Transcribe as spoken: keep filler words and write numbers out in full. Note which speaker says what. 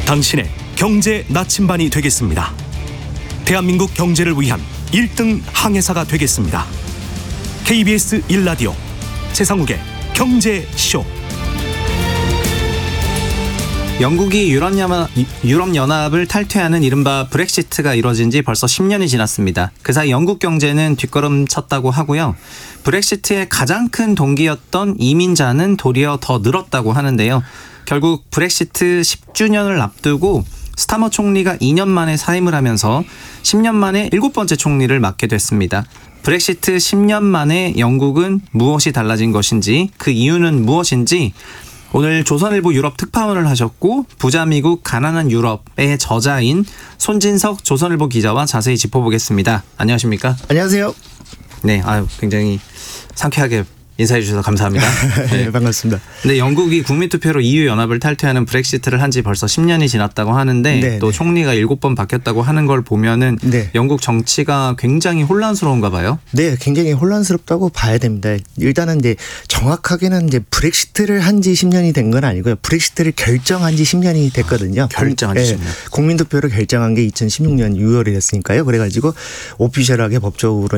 Speaker 1: 당신의 경제 나침반이 되겠습니다. 대한민국 경제를 위한 일 등 항해사가 되겠습니다. 케이비에스 일 라디오 최상욱의 경제쇼.
Speaker 2: 영국이 유럽연합, 유럽연합을 탈퇴하는 이른바 브렉시트가 이뤄진 지 벌써 십 년이 지났습니다. 그 사이 영국 경제는 뒷걸음쳤다고 하고요. 브렉시트의 가장 큰 동기였던 이민자는 도리어 더 늘었다고 하는데요. 결국 브렉시트 십 주년을 앞두고 스타머 총리가 이 년 만에 사임을 하면서 십 년 만에 일곱 번째 총리를 맡게 됐습니다. 브렉시트 십 년 만에 영국은 무엇이 달라진 것인지, 그 이유는 무엇인지 오늘 조선일보 유럽 특파원을 하셨고 부자 미국 가난한 유럽의 저자인 손진석 조선일보 기자와 자세히 짚어보겠습니다. 안녕하십니까?
Speaker 3: 안녕하세요.
Speaker 2: 네, 아유 굉장히 상쾌하게 인사해 주셔서 감사합니다.
Speaker 3: 네, 네, 반갑습니다.
Speaker 2: 근데 영국이 국민투표로 이유 연합을 탈퇴하는 브렉시트를 한 지 벌써 십 년이 지났다고 하는데
Speaker 3: 네,
Speaker 2: 또
Speaker 3: 네.
Speaker 2: 총리가 일곱 번 바뀌었다고 하는 걸 보면은
Speaker 3: 네.
Speaker 2: 영국 정치가 굉장히 혼란스러운가 봐요.
Speaker 3: 네, 굉장히 혼란스럽다고 봐야 됩니다. 일단은 이제 정확하게는 이제 브렉시트를 한 지 십 년이 된 건 아니고요. 브렉시트를 결정한 지 십 년이 됐거든요.
Speaker 2: 결정한 지 십 년.
Speaker 3: 국민투표를 결정한 게 이천십육 년 유월이었으니까요. 그래가지고 오피셜하게 법적으로